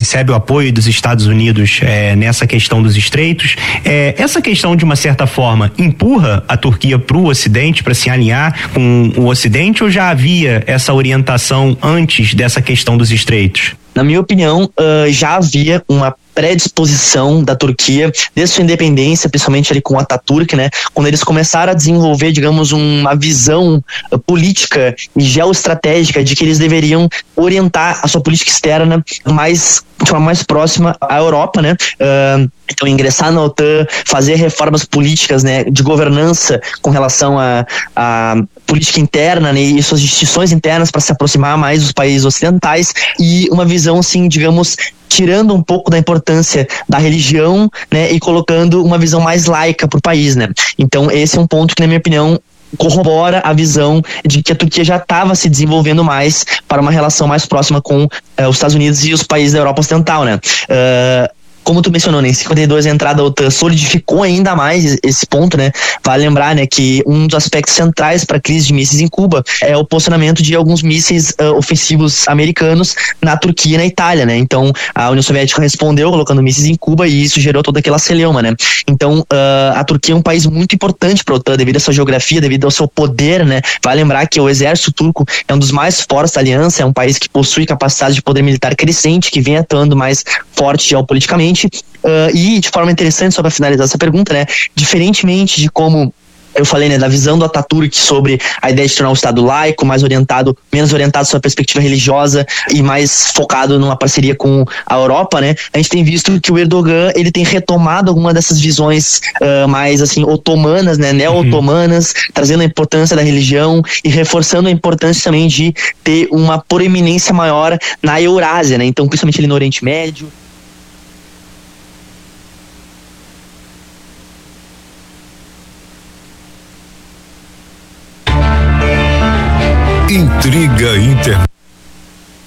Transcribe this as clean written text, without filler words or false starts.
recebe o apoio dos Estados Unidos nessa questão dos estreitos. Essa questão, de uma certa forma, empurra a Turquia para o Ocidente, para se alinhar com o Ocidente, ou já havia essa orientação antes dessa questão dos estreitos? Na minha opinião, já havia uma predisposição da Turquia desde sua independência, principalmente ali com o Atatürk, né? Quando eles começaram a desenvolver, digamos, uma visão política e geoestratégica de que eles deveriam orientar a sua política externa de forma mais próxima à Europa, né? Então, ingressar na OTAN, fazer reformas políticas, né, de governança com relação à política interna, né, e suas instituições internas para se aproximar mais dos países ocidentais, e uma visão, assim, digamos, tirando um pouco da importância da religião, né, e colocando uma visão mais laica para o país, né. Então, esse é um ponto que, na minha opinião, corrobora a visão de que a Turquia já estava se desenvolvendo mais para uma relação mais próxima com os Estados Unidos e os países da Europa Ocidental, né. Como tu mencionou, né, em 52 a entrada da OTAN solidificou ainda mais esse ponto, né. Vale lembrar, né, que um dos aspectos centrais para a crise de mísseis em Cuba é o posicionamento de alguns mísseis ofensivos americanos na Turquia e na Itália, né. Então a União Soviética respondeu colocando mísseis em Cuba e isso gerou toda aquela celeuma, né. Então a Turquia é um país muito importante para a OTAN devido à sua geografia, devido ao seu poder, né. Vale lembrar que o exército turco é um dos mais fortes da aliança, é um país que possui capacidade de poder militar crescente, que vem atuando mais forte geopoliticamente. E de forma interessante, só para finalizar essa pergunta, né, diferentemente de como eu falei, né, da visão do Atatürk sobre a ideia de tornar o Estado laico, menos orientado sobre a perspectiva religiosa e mais focado numa parceria com a Europa, né, a gente tem visto que o Erdogan, ele tem retomado alguma dessas visões mais, assim, otomanas, né, neo-otomanas, trazendo a importância da religião e reforçando a importância também de ter uma proeminência maior na Eurásia, né, então principalmente ali no Oriente Médio. Intriga Internacional.